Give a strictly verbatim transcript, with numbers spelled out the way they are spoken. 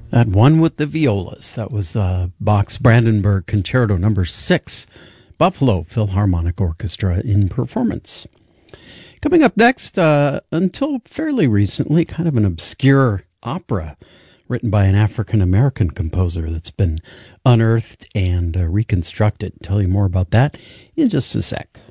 That one with the violas. That was uh, Bach's Brandenburg Concerto number six, Buffalo Philharmonic Orchestra in performance. Coming up next, uh, until fairly recently, kind of an obscure opera written by an African-American composer that's been unearthed and uh, reconstructed. Tell you more about that in just a sec.